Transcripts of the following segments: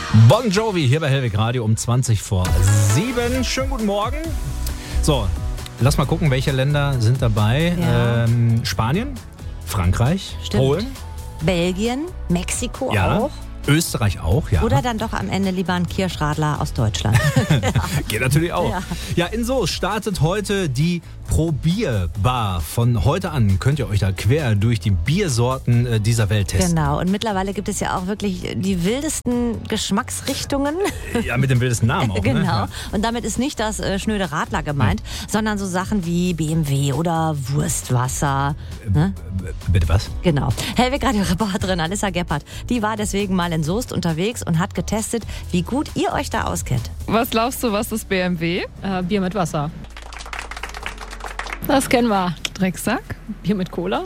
Bon Jovi hier bei Hellwig Radio um 7:20. Schönen guten Morgen. So, lass mal gucken, welche Länder sind dabei. Ja. Spanien, Frankreich, Stimmt. Polen. Belgien, Mexiko Ja. auch. Österreich auch, ja. Oder dann doch am Ende lieber ein Kirschradler aus Deutschland. Geht natürlich auch. Ja, in Soest startet heute die Probierbar. Von heute an könnt ihr euch da quer durch die Biersorten dieser Welt testen. Genau, und mittlerweile gibt es ja auch wirklich die wildesten Geschmacksrichtungen. Ja, mit dem wildesten Namen auch. Genau, Ne? Ja. und damit ist nicht das schnöde Radler gemeint, sondern so Sachen wie BMW oder Wurstwasser. Ne? Bitte was? Genau. Hellwig Radio-Reporterin Alissa Gebhardt, die war deswegen mal in Soest unterwegs und hat getestet, wie gut ihr euch da auskennt. Was glaubst du, was ist BMW? Bier mit Wasser. Das kennen wir. Drecksack? Bier mit Cola.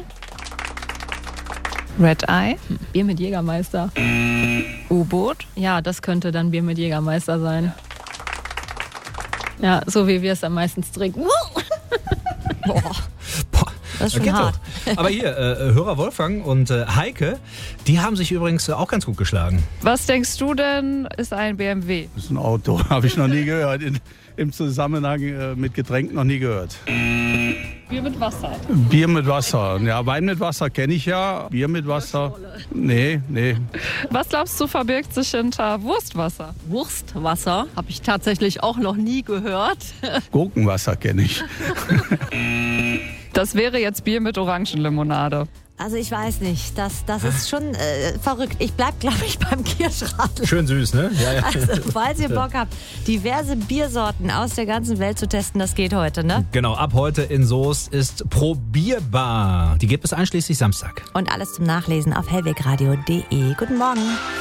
Red Eye? Bier mit Jägermeister. U-Boot? Ja, das könnte dann Bier mit Jägermeister sein. Ja, so wie wir es am meisten trinken. Boah, Boah, das ist schon geht hart. doch. Aber hier, Hörer Wolfgang und Heike, die haben sich übrigens auch ganz gut geschlagen. Was denkst du denn, ist ein BMW? Das ist ein Auto, habe ich noch nie gehört. Im Zusammenhang mit Getränk noch nie gehört. Bier mit Wasser. Bier mit Wasser. Ja, Wein mit Wasser kenne ich ja. Bier mit Wasser. Nee. Was glaubst du, verbirgt sich hinter Wurstwasser? Wurstwasser habe ich tatsächlich auch noch nie gehört. Gurkenwasser kenne ich. Das wäre jetzt Bier mit Orangenlimonade. Also ich weiß nicht, das ist schon verrückt. Ich bleib, glaube ich, beim Kirschradler. Schön süß, ne? Ja, ja. Also, falls ihr Bock habt, diverse Biersorten aus der ganzen Welt zu testen, das geht heute, ne? Genau, ab heute in Soest ist Probierbar. Die gibt es einschließlich Samstag. Und alles zum Nachlesen auf hellwegradio.de. Guten Morgen.